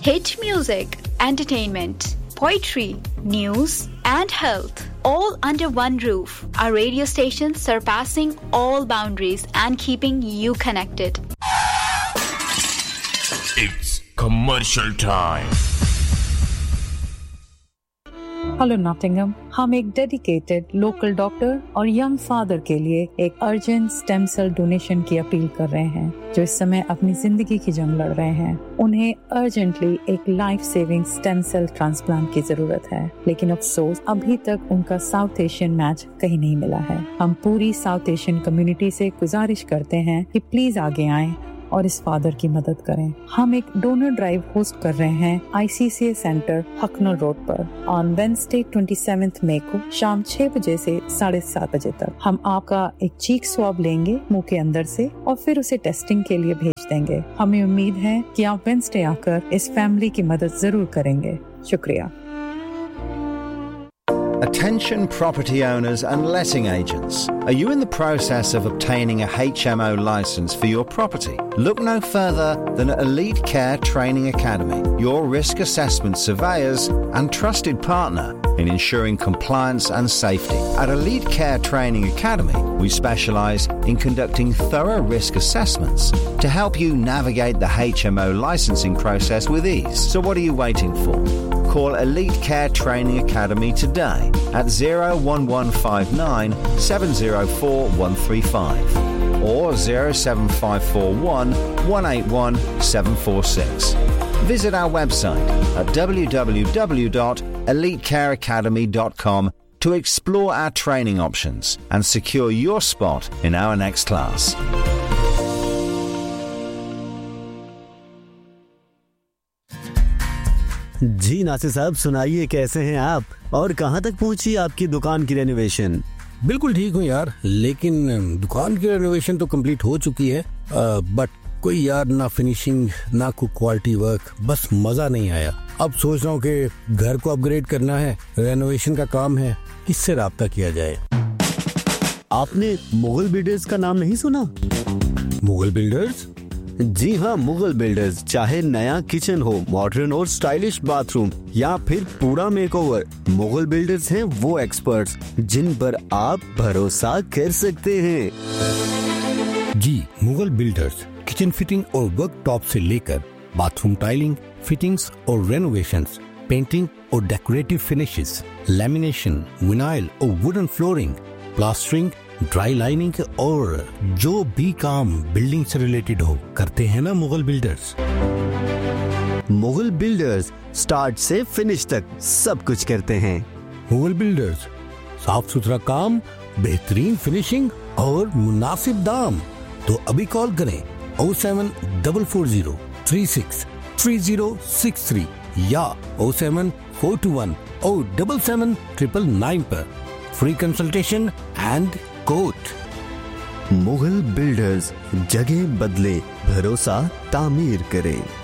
hit music, entertainment, poetry, news and health, all under one roof. A radio station surpassing all boundaries and keeping you connected. It's commercial time. Hello Nottingham, हम एक dedicated local doctor और young father के लिए एक urgent stem cell donation की appeal कर रहे हैं जो इस समय अपनी जिंदगी की जंग लड़ रहे हैं। उन्हें अर्जेंटली एक life saving stem cell transplant की जरूरत है, लेकिन अफसोस अभी तक उनका साउथ एशियन मैच कहीं नहीं मिला है। हम पूरी साउथ एशियन कम्युनिटी से गुजारिश करते हैं कि प्लीज आगे आएं और इस फादर की मदद करें। हम एक डोनर ड्राइव होस्ट कर रहे हैं ICCA सेंटर हकनल रोड पर ऑन वेडनेसडे 27 मई को शाम 6 बजे से 7:30 बजे तक। हम आपका एक चीक स्वाब लेंगे मुंह के अंदर से और फिर उसे टेस्टिंग के लिए भेज देंगे। हमें उम्मीद है कि आप वेडनेसडे आकर इस फैमिली की मदद जरूर करेंगे। शुक्रिया। Attention property owners and letting agents. Are you in the process of obtaining a HMO license for your property? Look no further than Elite Care Training Academy, your risk assessment surveyors and trusted partner in ensuring compliance and safety. At Elite Care Training Academy, we specialise in conducting thorough risk assessments to help you navigate the HMO licensing process with ease. So what are you waiting for? Call Elite Care Training Academy today at 01159 704 135 or 07541 181 746. Visit our website at www.elitecareacademy.com to explore our training options and secure your spot in our next class. जी नासिर साहब, सुनाइए कैसे हैं आप और कहां तक पहुंची आपकी दुकान की रेनोवेशन? बिल्कुल ठीक हूँ यार, लेकिन दुकान की रेनोवेशन तो कंप्लीट हो चुकी है, बट कोई यार ना फिनिशिंग ना कोई क्वालिटी वर्क, बस मजा नहीं आया। अब सोच रहा हूँ कि घर को अपग्रेड करना है, रेनोवेशन का काम है, किससे राब्ता किया जाए? आपने मुगल बिल्डर्स का नाम नहीं सुना? मुगल बिल्डर्स? जी हाँ, मुगल बिल्डर्स। चाहे नया किचन हो, मॉडर्न और स्टाइलिश बाथरूम या फिर पूरा मेकओवर, मुगल बिल्डर्स हैं वो एक्सपर्ट्स जिन पर आप भरोसा कर सकते हैं। जी, मुगल बिल्डर्स किचन फिटिंग और वर्क टॉप से लेकर बाथरूम टाइलिंग, फिटिंग्स और रेनोवेशंस, पेंटिंग और डेकोरेटिव फिनिशेस, लैमिनेशन, विनाइल और wooden flooring, plastering, dry lining और जो भी काम बिल्डिंग से रिलेटेड हो करते हैं ना Mughal builders. Mughal builders start से फिनिश तक सब कुछ करते हैं। मुगल बिल्डर्स, साफ सुथरा काम, बेहतरीन फिनिशिंग और मुनासिब दाम। तो अभी कॉल करें 07440363063 या 07421077999 पर free consultation and quote. Mughal builders, जगह बदले, भरोसा तामीर करें।